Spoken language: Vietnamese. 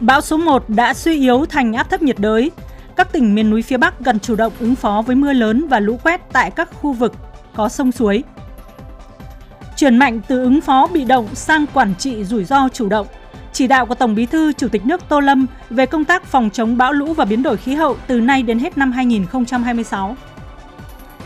Bão số 1 đã suy yếu thành áp thấp nhiệt đới. Các tỉnh miền núi phía Bắc cần chủ động ứng phó với mưa lớn và lũ quét tại các khu vực có sông suối. Chuyển mạnh từ ứng phó bị động sang quản trị rủi ro chủ động. Chỉ đạo của Tổng Bí thư Chủ tịch nước Tô Lâm về công tác phòng chống bão lũ và biến đổi khí hậu từ nay đến hết năm 2026.